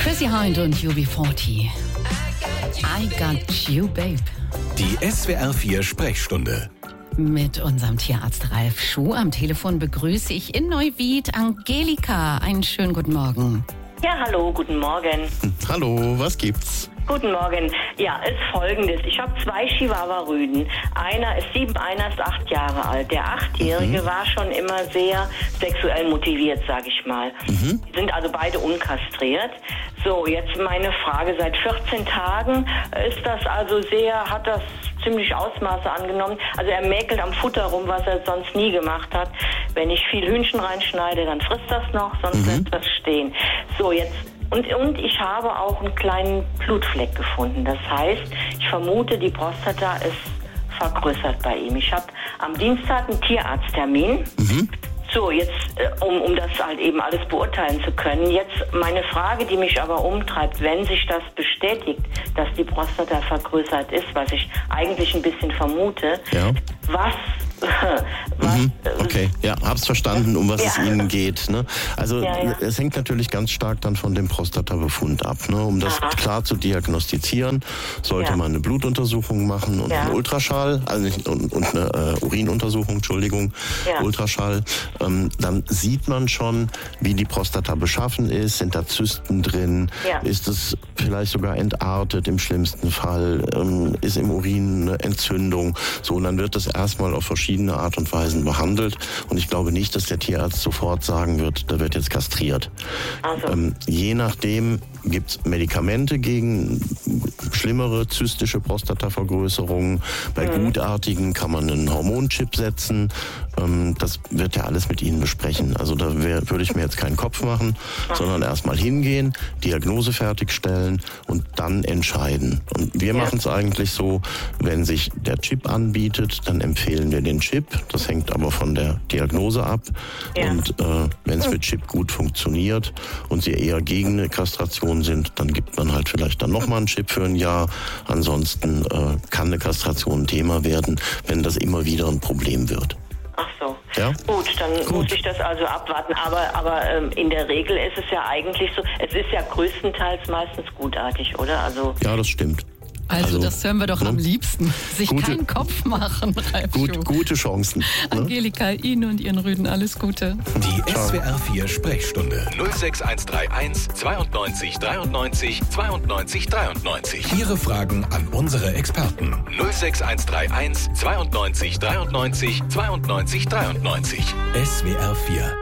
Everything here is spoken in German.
Chrissy Hind und UB40. I got you, babe. Die SWR4 Sprechstunde. Mit unserem Tierarzt Ralf Schuh am Telefon begrüße ich in Neuwied Angelika. Einen schönen guten Morgen. Ja, hallo, guten Morgen. Hallo, was gibt's? Guten Morgen. Ja, es ist Folgendes. Ich habe 2 Chihuahua-Rüden. Einer ist 7, einer ist 8 Jahre alt. Der 8-Jährige war schon immer sehr sexuell motiviert, sage ich mal. Die sind also beide unkastriert. So, jetzt meine Frage. Seit 14 Tagen ist das also hat das ziemlich Ausmaße angenommen. Also er mäkelt am Futter rum, was er sonst nie gemacht hat. Wenn ich viel Hühnchen reinschneide, dann frisst das noch, sonst lässt das stehen. So, jetzt und ich habe auch einen kleinen Blutfleck gefunden. Das heißt, ich vermute, die Prostata ist vergrößert bei ihm. Ich habe am Dienstag einen Tierarzttermin. So, jetzt, um das halt eben alles beurteilen zu können. Jetzt meine Frage, die mich aber umtreibt, wenn sich das bestätigt, dass die Prostata vergrößert ist, was ich eigentlich ein bisschen vermute, was Okay, ja, hab's verstanden, um was es Ihnen geht. Ne? Also es hängt natürlich ganz stark dann von dem Prostatabefund ab. Ne? Um das klar zu diagnostizieren, sollte man eine Blutuntersuchung machen und einen Ultraschall, also und eine Urinuntersuchung, Ultraschall. Dann sieht man schon, wie die Prostata beschaffen ist. Sind da Zysten drin? Ist es vielleicht sogar entartet im schlimmsten Fall? Ist im Urin eine Entzündung? So, und dann wird das erstmal auf verschiedene Art und Weisen behandelt. Und ich glaube nicht, dass der Tierarzt sofort sagen wird, da wird jetzt kastriert. Je nachdem gibt es Medikamente gegen schlimmere zystische Prostatavergrößerungen. Bei gutartigen kann man einen Hormonchip setzen. Das wird ja alles mit Ihnen besprechen. Also da würde ich mir jetzt keinen Kopf machen, sondern erstmal hingehen, Diagnose fertigstellen und dann entscheiden. Und wir machen es eigentlich so, wenn sich der Chip anbietet, dann empfehlen wir den Chip. Das hängt aber von der Diagnose ab. Und wenn es mit Chip gut funktioniert und Sie eher gegen eine Kastration sind, dann gibt man halt vielleicht dann nochmal einen Chip für ein Jahr. Ansonsten kann eine Kastration ein Thema werden, wenn das immer wieder ein Problem wird. Ach so. Ja? Gut, dann muss ich das also abwarten. Aber in der Regel ist es ja eigentlich so, es ist ja größtenteils meistens gutartig, oder? Also ja, das stimmt. Also das hören wir doch am liebsten. Sich keinen Kopf machen, Ralf Schuh. Gute Chancen. Ne? Angelika, Ihnen und Ihren Rüden alles Gute. Die SWR4 Sprechstunde 06131 92 93 92 93. Ihre Fragen an unsere Experten 06131 92 93 92 93. SWR4